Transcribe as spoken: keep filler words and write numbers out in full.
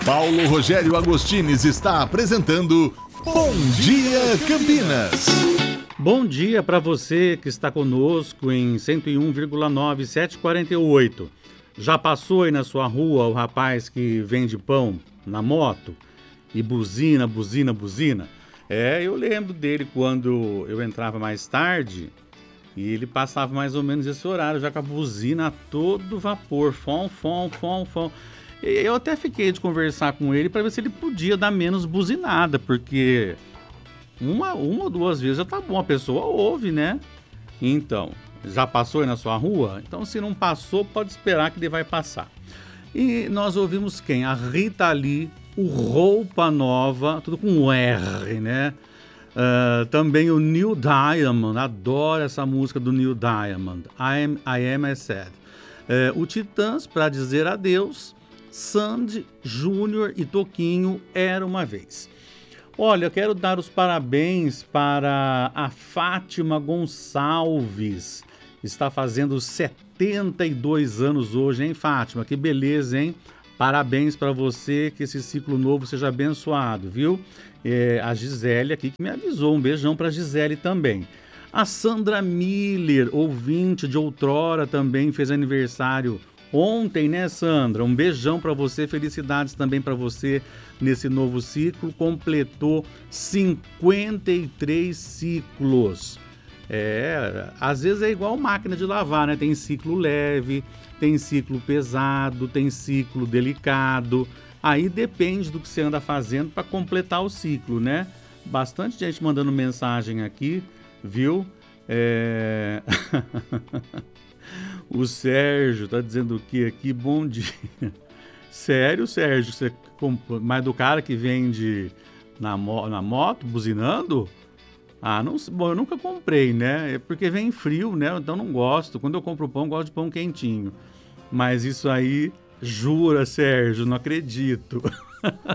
Paulo Rogério Agostines está apresentando Bom Dia Campinas. Bom dia para você que está conosco em cento e um vírgula nove, setecentos e quarenta e oito. Já passou aí na sua rua o rapaz que vende pão na moto e buzina, buzina, buzina? É, eu lembro dele quando eu entrava mais tarde e ele passava mais ou menos esse horário, já com a buzina a todo vapor, fom, fom, fom, fom. Eu até fiquei de conversar com ele para ver se ele podia dar menos buzinada, porque uma, uma ou duas vezes já tá bom, a pessoa ouve, né? Então, já passou aí na sua rua? Então, se não passou, pode esperar que ele vai passar. E nós ouvimos quem? A Rita Lee, o Roupa Nova, tudo com R, né? Uh, também o Neil Diamond, adoro essa música do Neil Diamond, I Am, I Am Sad. Uh, o Titãs, Pra Dizer Adeus, Sandy, Júnior e Toquinho, Era Uma Vez. Olha, eu quero dar os parabéns para a Fátima Gonçalves. Está fazendo setenta e dois anos hoje, hein, Fátima? Que beleza, hein? Parabéns para você, que esse ciclo novo seja abençoado, viu? É, a Gisele aqui que me avisou, um beijão para a Gisele também. A Sandra Miller, ouvinte de outrora, também fez aniversário ontem, né, Sandra? Um beijão para você, felicidades também para você nesse novo ciclo. Completou cinquenta e três ciclos. É, às vezes é igual máquina de lavar, né? Tem ciclo leve, tem ciclo pesado, tem ciclo delicado. Aí depende do que você anda fazendo para completar o ciclo, né? Bastante gente mandando mensagem aqui, viu? É... O Sérgio tá dizendo o que aqui? Bom dia. Sério, Sérgio? Você mais do cara que vende na, mo... na moto, buzinando? Ah, não, bom, eu nunca comprei, né? É porque vem frio, né? Então não gosto. Quando eu compro pão, eu gosto de pão quentinho. Mas isso aí, jura, Sérgio, não acredito.